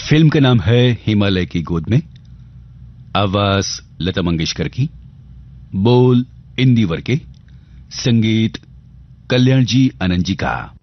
Film का नाम है हिमालय की गोद में। आवाज लता मंगेशकर की, बोल इंदिवर के, संगीत कल्याण जी आनंद जी का।